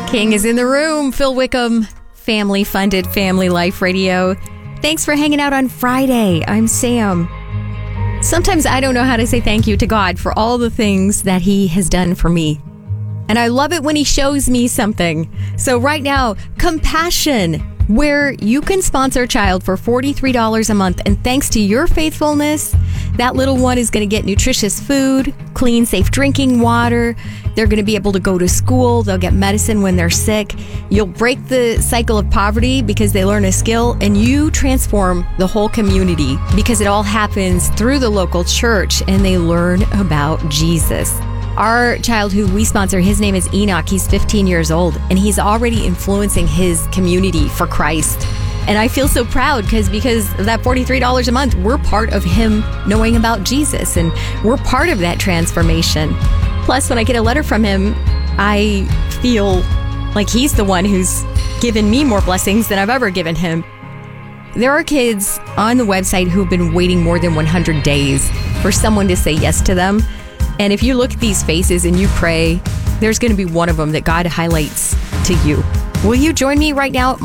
King is in the room. Phil Wickham, family-funded Family Life Radio. Thanks for hanging out on Friday. I'm Sam. Sometimes I don't know how to say thank you to God for all the things that He has done for me. And I love it when He shows me something. So right now, Compassion, where you can sponsor a child for $43 a month. And thanks to your faithfulness, that little one is going to get nutritious food, clean, safe drinking water. They're going to be able to go to school. They'll get medicine when they're sick. You'll break the cycle of poverty because they learn a skill, and you transform the whole community because it all happens through the local church and they learn about Jesus. Our child who we sponsor, his name is Enoch. He's 15 years old, and he's already influencing his community for Christ. And I feel so proud because of that $43 a month, we're part of him knowing about Jesus, and we're part of that transformation. Plus, when I get a letter from him, I feel like he's the one who's given me more blessings than I've ever given him. There are kids on the website who've been waiting more than 100 days for someone to say yes to them. And if you look at these faces and you pray, there's going to be one of them that God highlights to you. Will you join me right now?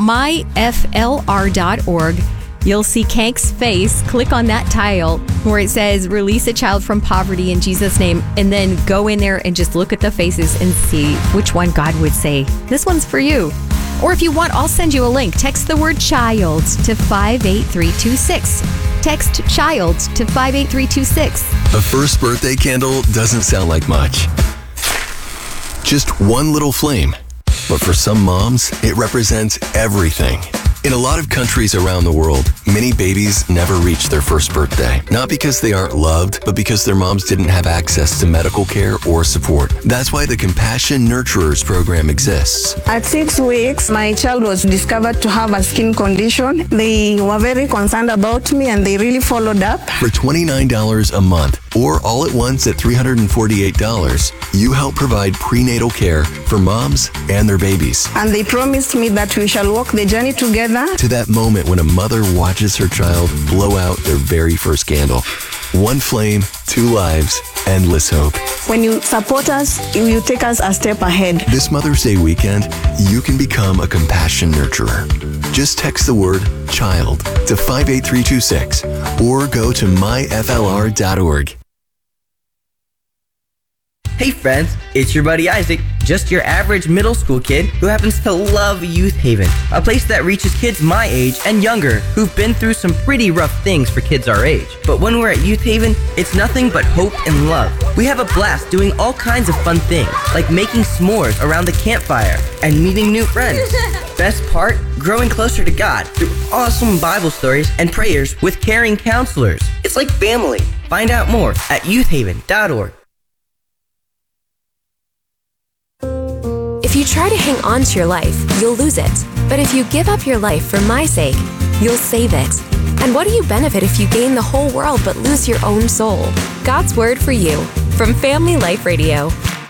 myflr.org. You'll see Kank's face. Click on that tile where it says release a child from poverty in Jesus' name, and then go in there and just look at the faces and see which one God would say, this one's for you. Or if you want, I'll send you a link. Text the word child to 58326. Text child to 58326. A first birthday candle doesn't sound like much. Just one little flame. But for some moms, it represents everything. In a lot of countries around the world, many babies never reach their first birthday. Not because they aren't loved, but because their moms didn't have access to medical care or support. That's why the Compassion Nurturers program exists. At 6 weeks, my child was discovered to have a skin condition. They were very concerned about me and they really followed up. For $29 a month, or all at once at $348, you help provide prenatal care for moms and their babies. And they promised me that we shall walk the journey together. To that moment when a mother watches her child blow out their very first candle. One flame, two lives, endless hope. When you support us, you take us a step ahead. This Mother's Day weekend, you can become a Compassion Nurturer. Just text the word child to 58326 or go to myflr.org. Hey friends, it's your buddy Isaac, just your average middle school kid who happens to love Youth Haven, a place that reaches kids my age and younger who've been through some pretty rough things for kids our age. But when we're at Youth Haven, it's nothing but hope and love. We have a blast doing all kinds of fun things, like making s'mores around the campfire and meeting new friends. Best part, growing closer to God through awesome Bible stories and prayers with caring counselors. It's like family. Find out more at youthhaven.org. If you try to hang on to your life, you'll lose it. But if you give up your life for my sake, you'll save it. And what do you benefit if you gain the whole world but lose your own soul? God's word for you from Family Life Radio.